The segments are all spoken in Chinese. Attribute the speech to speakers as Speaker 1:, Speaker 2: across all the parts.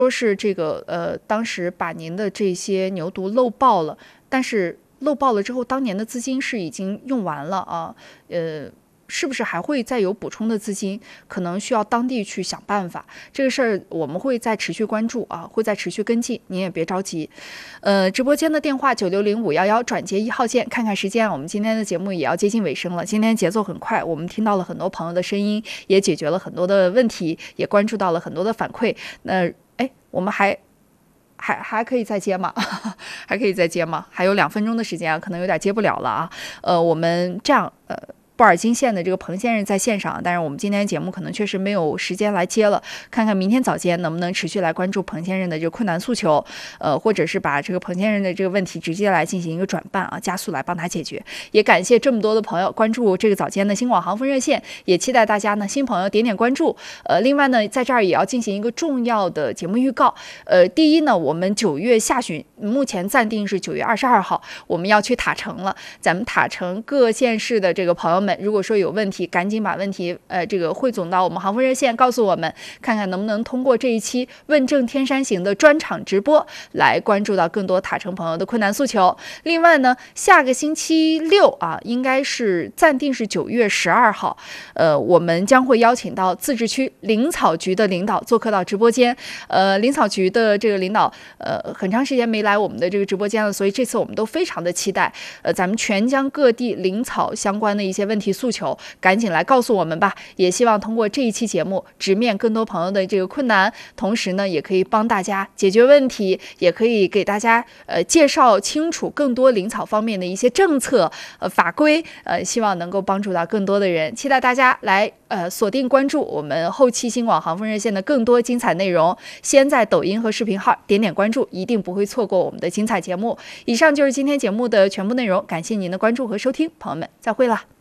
Speaker 1: 说是这个当时把您的这些牛犊漏报了，但是漏报了之后，当年的资金是已经用完了啊，是不是还会再有补充的资金？可能需要当地去想办法。这个事儿我们会再持续关注啊，会再持续跟进，您也别着急。直播间的电话960-511转接1号线。看看时间，我们今天的节目也要接近尾声了。今天节奏很快，我们听到了很多朋友的声音，也解决了很多的问题，也关注到了很多的反馈。那我们还可以再接吗？还可以再接吗？还有2分钟的时间啊，可能有点接不了了啊。我们这样布尔津县的这个彭先生在线上，但是我们今天节目可能确实没有时间来接了，看看明天早间能不能持续来关注彭先生的这个困难诉求，或者是把这个彭先生的这个问题直接来进行一个转办啊，加速来帮他解决。也感谢这么多的朋友关注这个早间的新广航风热线，也期待大家呢新朋友点点关注。另外呢，在这儿也要进行一个重要的节目预告。第一呢，我们9月下旬目前暂定是9月22号，我们要去塔城了。咱们塔城各县市的这个朋友们，如果说有问题，赶紧把问题这个汇总到我们航风热线告诉我们，看看能不能通过这一期问政天山行的专场直播来关注到更多塔城朋友的困难诉求。另外呢，下个星期六啊，应该是暂定是9月12号，我们将会邀请到自治区林草局的领导做客到直播间。林草局的这个领导很长时间没来我们的这个直播间了，所以这次我们都非常的期待。咱们全疆各地林草相关的一些问题诉求，赶紧来告诉我们吧。也希望通过这一期节目直面更多朋友的这个困难，同时呢也可以帮大家解决问题，也可以给大家介绍清楚更多林草方面的一些政策法规，希望能够帮助到更多的人。期待大家来锁定关注我们后期新广航风热线的更多精彩内容，先在抖音和视频号点点关注，一定不会错过我们的精彩节目。以上就是今天节目的全部内容，感谢您的关注和收听，朋友们再会了。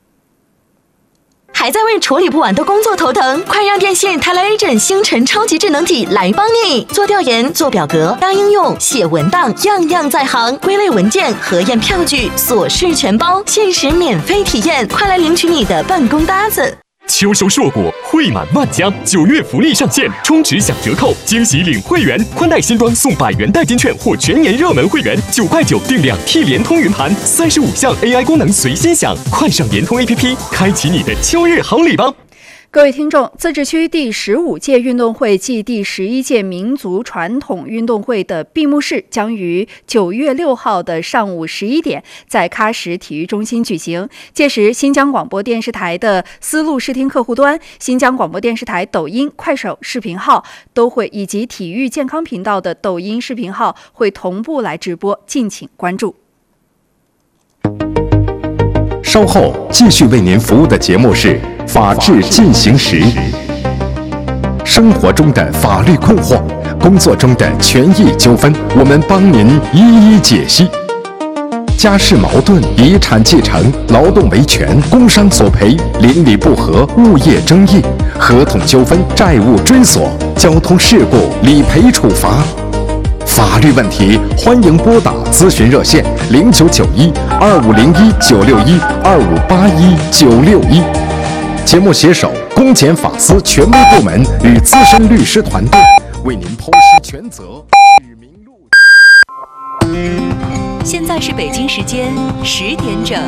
Speaker 2: 还在为处理不完的工作头疼？快让电信Tele-Agent星辰超级智能体来帮你！做调研、做表格、当应用、写文档，样样在行。归类文件、核验票据，琐事全包，限时免费体验，快来领取你的办公搭子！
Speaker 3: 秋收硕果，惠满万家，9月福利上线，充值享折扣，惊喜领会员，宽带新装送100元代金券或全年热门会员，9块9订2T 联通云盘，35项 AI 功能随心享，快上联通 APP， 开启你的秋日好礼包。
Speaker 1: 各位听众，自治区第15届运动会暨第11届民族传统运动会的闭幕式将于9月6号的上午11点在喀什体育中心举行。届时，新疆广播电视台的丝路视听客户端、新疆广播电视台抖音、快手视频号都会以及体育健康频道的抖音视频号会同步来直播，敬请关注。
Speaker 4: 稍后继续为您服务的节目是法治进行时。生活中的法律困惑，工作中的权益纠纷，我们帮您一一解析。家事矛盾、遗产继承、劳动维权、工伤索赔、邻里不和、物业争议、合同纠纷、债务追索、交通事故理赔处罚。法律问题，欢迎拨打咨询热线0991-2501-961-2581-961。节目携手公检法司权威部门与资深律师团队，为您剖析权责，指明路径。
Speaker 2: 现在是北京时间10点整。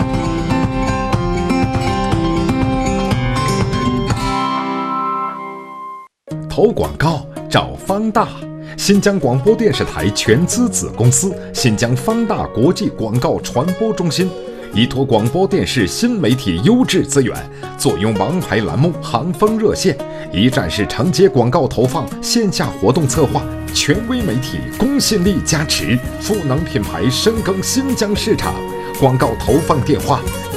Speaker 4: 投广告找方大。新疆广播电视台全资子公司新疆方大国际广告传播中心，依托广播电视新媒体优质资源，坐拥王牌栏目航风热线，一站式承接广告投放、线下活动策划，权威媒体公信力加持，赋能品牌深耕新疆市场。广告投放电话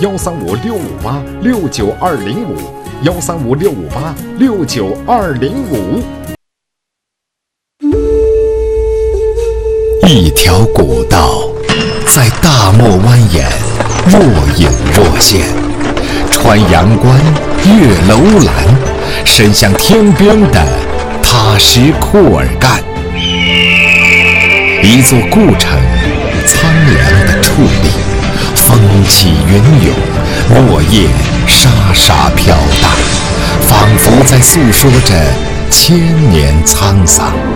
Speaker 4: ：135-658-69205，135-658-69205。
Speaker 5: 一条古道在大漠蜿蜒，若隐若现，穿阳关，越楼兰，伸向天边的塔什库尔干。一座故城，苍凉的矗立，风起云涌，落叶沙沙飘荡，仿佛在诉说着千年沧桑。